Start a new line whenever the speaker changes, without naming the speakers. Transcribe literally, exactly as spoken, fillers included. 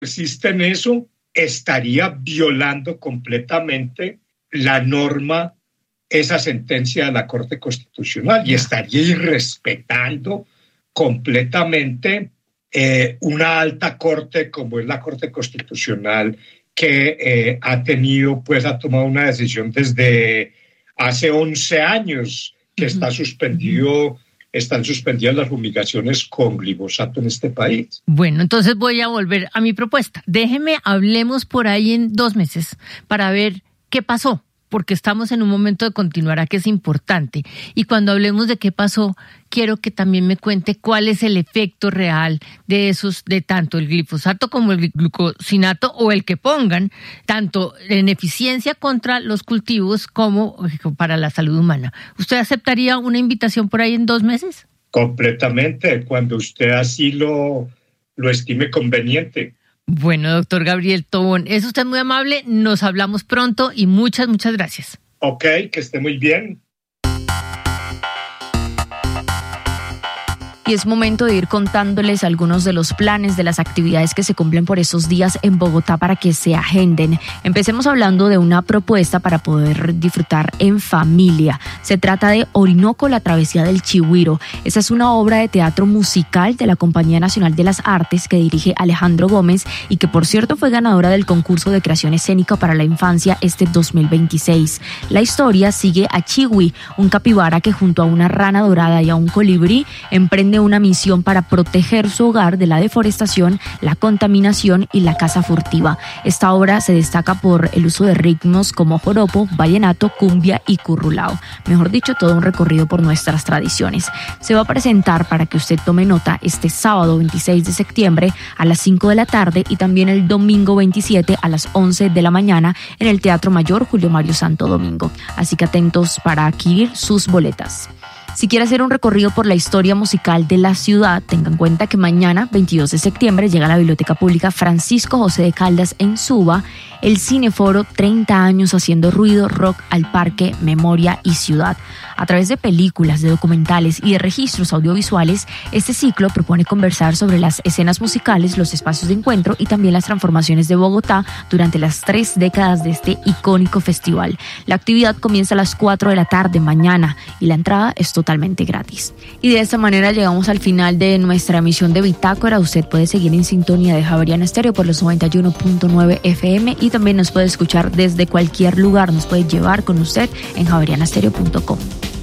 persiste en eso, estaría violando completamente la norma, esa sentencia de la Corte Constitucional, y estaría irrespetando completamente eh, una alta corte como es la Corte Constitucional, que eh, ha tenido, pues ha tomado una decisión desde hace once años que está suspendido, están suspendidas las fumigaciones con glifosato en este país.
Bueno, entonces voy a volver a mi propuesta. Déjeme, hablemos por ahí en dos meses para ver qué pasó, porque estamos en un momento de continuar, a que es importante. Y cuando hablemos de qué pasó, quiero que también me cuente cuál es el efecto real de esos, de tanto el glifosato como el glucosinato, o el que pongan, tanto en eficiencia contra los cultivos como para la salud humana. ¿Usted aceptaría una invitación por ahí en dos meses?
Completamente, cuando usted así lo, lo estime conveniente.
Bueno, doctor Gabriel Tobón, es usted muy amable, nos hablamos pronto y muchas, muchas gracias.
Ok, que esté muy bien.
Y es momento de ir contándoles algunos de los planes de las actividades que se cumplen por esos días en Bogotá para que se agenden. Empecemos hablando de una propuesta para poder disfrutar en familia. Se trata de Orinoco, la travesía del Chigüiro. Esa es una obra de teatro musical de la Compañía Nacional de las Artes que dirige Alejandro Gómez y que, por cierto, fue ganadora del concurso de creación escénica para la infancia este dos mil veintiséis. La historia sigue a Chiwi, un capibara que junto a una rana dorada y a un colibrí emprende una misión para proteger su hogar de la deforestación, la contaminación y la caza furtiva. Esta obra se destaca por el uso de ritmos como joropo, vallenato, cumbia y currulao. Mejor dicho, todo un recorrido por nuestras tradiciones. Se va a presentar, para que usted tome nota, este sábado veintiséis de septiembre a las cinco de la tarde y también el domingo veintisiete a las once de la mañana en el Teatro Mayor Julio Mario Santo Domingo. Así que atentos para adquirir sus boletas. Si quiere hacer un recorrido por la historia musical de la ciudad, tenga en cuenta que mañana, veintidós de septiembre, llega a la Biblioteca Pública Francisco José de Caldas en Suba el Cineforo treinta años haciendo ruido, rock al parque, memoria y ciudad. A través de películas, de documentales y de registros audiovisuales, este ciclo propone conversar sobre las escenas musicales, los espacios de encuentro y también las transformaciones de Bogotá durante las tres décadas de este icónico festival. La actividad comienza a las cuatro de la tarde mañana y la entrada es totalmente gratis. Y de esta manera llegamos al final de nuestra emisión de Bitácora. Usted puede seguir en sintonía de Javeriana Estéreo por los noventa y uno punto nueve F M y también nos puede escuchar desde cualquier lugar, nos puede llevar con usted en javeriana estéreo punto com.